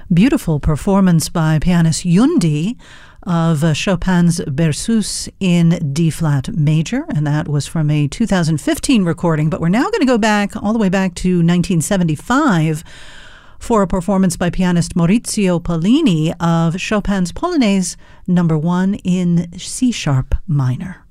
Beautiful performance by pianist Yundi of Chopin's Berceuse in D-flat major, and that was from a 2015 recording. But we're now going to go back, all the way back to 1975, for a performance by pianist Maurizio Pollini of Chopin's Polonaise No. 1 in C-sharp minor.